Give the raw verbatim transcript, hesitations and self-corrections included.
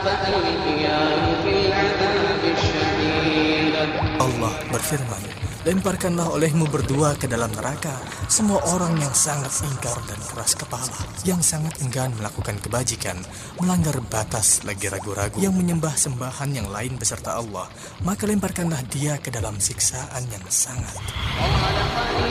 فألقياه في العذاب الشديد. Allah berfirman, lemparkanlah olehmu berdua ke dalam neraka semua orang yang sangat ingkar dan keras kepala, yang sangat enggan melakukan kebajikan, melanggar batas lagi ragu-ragu, yang menyembah sembahan yang lain beserta Allah, maka lemparkanlah dia ke dalam siksaan yang sangat.